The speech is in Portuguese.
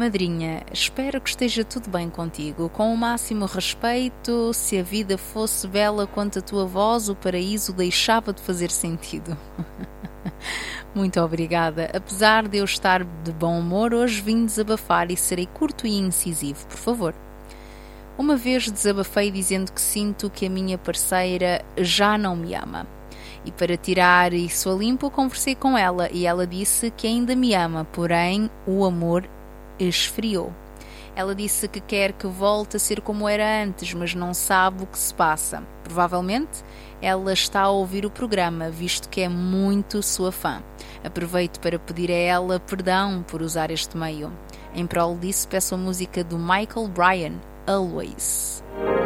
Madrinha, espero que esteja tudo bem contigo. Com o máximo respeito, se a vida fosse bela quanto a tua voz, o paraíso deixava de fazer sentido. Muito obrigada. Apesar de eu estar de bom humor, hoje vim desabafar e serei curto e incisivo, por favor. Uma vez desabafei dizendo que sinto que a minha parceira já não me ama. E para tirar isso a limpo, conversei com ela e ela disse que ainda me ama, porém o amor esfriou. Ela disse que quer que volte a ser como era antes, mas não sabe o que se passa. Provavelmente ela está a ouvir o programa, visto que é muito sua fã. Aproveito para pedir a ela perdão por usar este meio. Em prol disso, peço a música do Michael Bryan, Always.